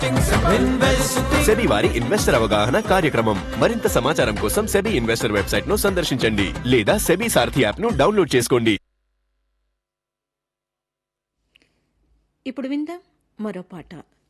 SEBI వారి investor అవగాహన కార్యక్రమం. మరింత సమాచారం కోసం సెబీ ఇన్వెస్టర్ వెబ్సైట్ ను సందర్శించండి లేదా సెబీ సారథి యాప్ ను డౌన్లోడ్ చేసుకోండి. ఇప్పుడు విందాం మరో పాట.